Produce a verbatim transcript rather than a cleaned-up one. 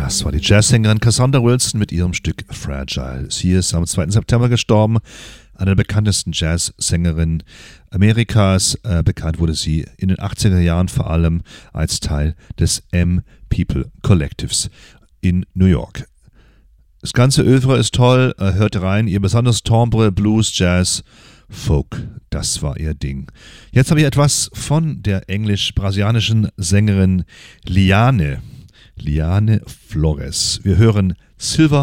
Das war die Jazzsängerin Cassandra Wilson mit ihrem Stück Fragile. Sie ist am zweiten September gestorben, eine der bekanntesten Jazzsängerinnen Amerikas. Äh, bekannt wurde sie in den achtziger Jahren vor allem als Teil des M-People Collectives in New York. Das ganze Övre ist toll, äh, hört rein, ihr besonders Timbre, Blues, Jazz, Folk, das war ihr Ding. Jetzt habe ich etwas von der englisch-brasilianischen Sängerin Liane. Liane Flores. Wir hören Silver